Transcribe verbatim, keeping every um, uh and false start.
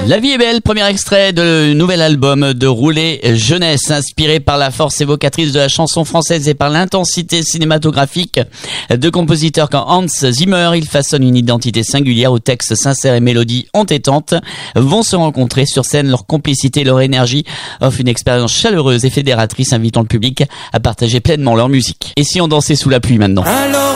La vie est belle, premier extrait de nouvel album de Roulet Jeunesse, inspiré par la force évocatrice de la chanson française et par l'intensité cinématographique de compositeurs comme Hans Zimmer. Il façonne une identité singulière où textes sincères et mélodies entêtantes vont se rencontrer sur scène. Leur complicité, leur énergie offrent une expérience chaleureuse et fédératrice, invitant le public à partager pleinement leur musique. Et si on dansait sous la pluie maintenant? Alors